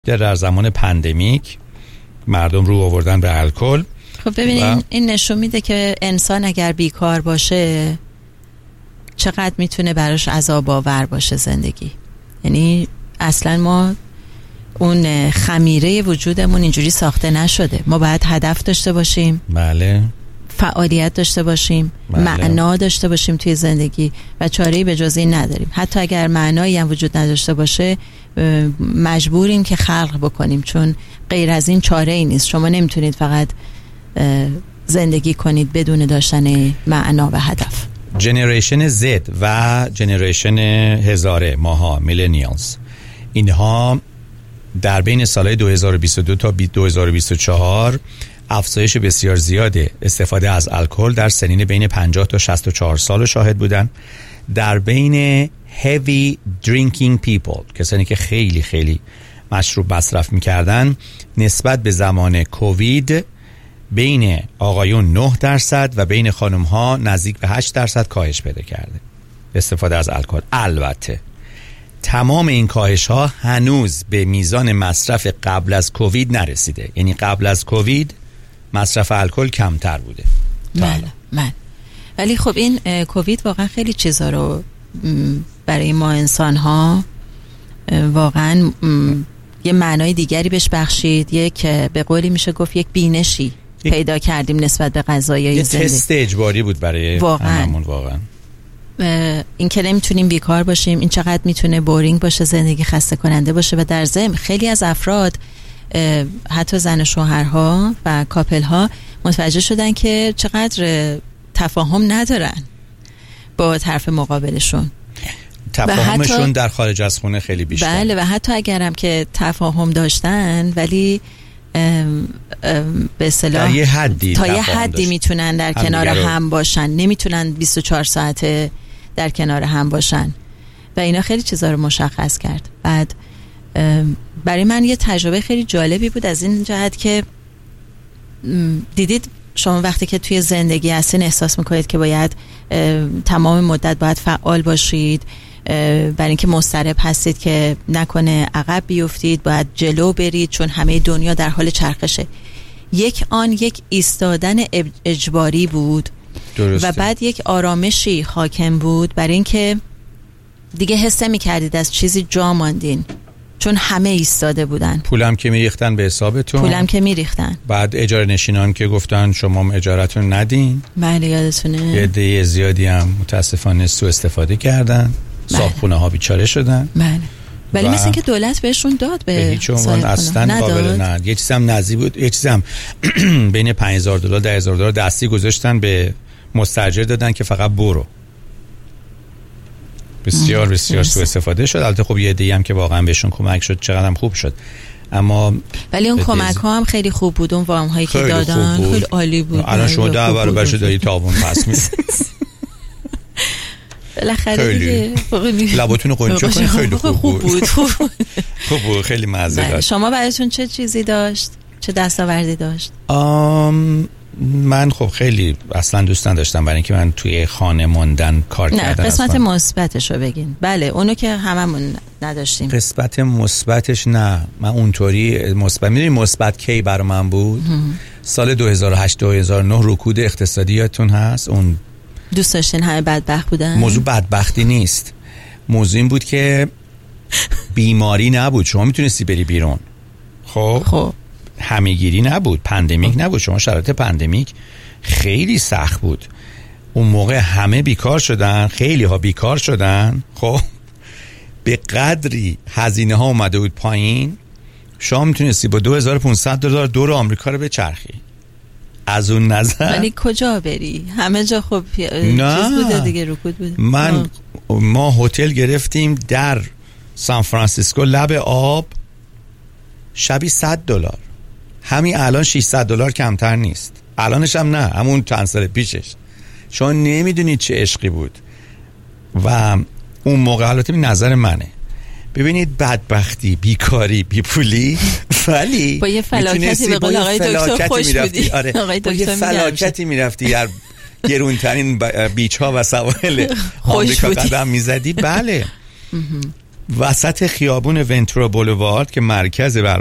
در زمان پندمیک مردم رو آوردن به الکل. خب ببینین این نشون میده که انسان اگر بیکار باشه چقدر میتونه براش عذاب آور باشه زندگی. یعنی اصلا ما اون خمیره وجودمون اینجوری ساخته نشده. ما باید هدف داشته باشیم، بله، فعالیت داشته باشیم، بله، معنا داشته باشیم توی زندگی و چاره‌ای به جز این نداریم. حتی اگر معنایی هم وجود نداشته باشه مجبوریم که خلق بکنیم، چون غیر از این چاره‌ای نیست. شما نمیتونید فقط زندگی کنید بدون داشتن معنا و هدف. جنریشن زد و جنریشن هزاره ماها میلنیالز، اینها در بین سالهای 2022 تا 2024 افزایش بسیار زیاد استفاده از الکل در سنین بین 50 تا 64 سال شاهد بودن. در بین heavy drinking people، کسانی که خیلی خیلی مشروب مصرف میکردن، نسبت به زمان کووید بین آقایون 9% و بین خانم ها نزدیک به 8% کاهش پیدا کرده استفاده از الکل. البته تمام این کاهش ها هنوز به میزان مصرف قبل از کووید نرسیده. یعنی قبل از کووید مصرف الکل کمتر بوده. بله. ولی خب این کووید واقعا خیلی چیزا رو برای ما انسان ها واقعا یه معنای دیگری بهش بخشید. یک به قولی میشه گفت یک بینشی پیدا کردیم نسبت به قضایای زندگی. یه تست اجباری بود برای هممون واقعا. این که نمیتونیم بیکار باشیم، این چقدر میتونه بورینگ باشه، زندگی خسته کننده باشه. و در ضمن خیلی از افراد حتی زن و شوهرها و کاپل ها متوجه شدن که چقدر تفاهم ندارن با طرف مقابلشون. تفاهمشون در خارج از خونه خیلی بیشتر. بله، و حتی اگرم که تفاهم داشتن ولی به اصطلاح تا یه حدی میتونن در کنار هم باشن، نمیتونن 24 ساعته در کنار هم باشن و اینا خیلی چیزا رو مشخص کرد. بعد برای من یه تجربه خیلی جالبی بود از این جهت که دیدید شما وقتی که توی زندگی هستین احساس میکنید که باید تمام مدت باید فعال باشید، برای اینکه مضطرب هستید که نکنه عقب بیفتید، باید جلو برید چون همه دنیا در حال چرخشه. یک ایستادن اجباری بود. درسته. و بعد یک آرامشی حاکم بود برای اینکه دیگه حس می‌کردید از چیزی جا ماندین، چون همه ایستاده بودن. پولم که میریختن به حسابتون. پولم که میریختن. بعد اجاره نشینان که گفتن شما اجارتون ندین. بله یادتونه. یه عده زیادی هم متاسفانه سوء استفاده کردن. صاحبخونه ها بیچاره شدن. بله. ولی مثل این که دولت بهشون داد به هیچ عنوان اصلا قابل نه. یه چیزم نزدیک بود، یه چیزم بین $5,000 $10,000 دستی گذاشتن به مستاجر دادن که فقط برو. بسیار بسیار سوء استفاده شد. البته خب یه عده‌ای هم که واقعا بهشون کمک شد، چقدر هم خوب شد. اما ولی اون کمک ها هم خیلی خوب بود. اون وام هایی که دادن خیلی عالی بود. الان شما 10 برابر شده تاوون پس می‌دید. بالاخره دیگه لباتون قنچه کنید. خیلی خوب بود. خوب، خیلی مزه داشت. شما براتون چه چیزی داشت؟ چه دستاوردی داشت؟ من خب خیلی اصلا دوست نداشتم برای اینکه من توی خانه موندن کار کردن. نه، قسمت مثبتش رو بگین. بله، اونو که هممون نداشتیم. قسمت مثبتش نه، من اونطوری مثبت میدونی مثبت کی برای من بود؟ سال 2008 2009 رکود اقتصادی یادتون هست؟ اون دوست داشتین همه بدبخت بودن؟ موضوع بدبختی نیست، موضوع این بود که بیماری نبود، شما میتونستی بری بیرون. خب همه‌گیری نبود، پندمیک نبود. شما شرایط پندمیک خیلی سخت بود اون موقع، همه بیکار شدن، خیلی ها بیکار شدن. خب به قدری هزینه ها اومده بود پایین، شما میتونستی با $2,500 دور آمریکا رو بچرخی. از اون نظر ولی کجا بری؟ همه جا خب چیز بوده دیگه، رکود بوده. ما هتل گرفتیم در سان فرانسیسکو لب آب، شبی $100. همین الان $600 کمتر نیست. الانش هم نه، همون چند سال پیشش. شما نمیدونید چه عشقی بود. و اون موقع البته نظر منه، ببینید بدبختی، بیکاری، بیپولی، ولی با یه فلاکتی به قول آقای دکتر خوش بودی. آره، با یه فلاکتی میرفتی در گرونترین بیچ ها و سواحل آمریکا قدم میزدی. بله وسط خیابون ونتورا بولوارد که مرکز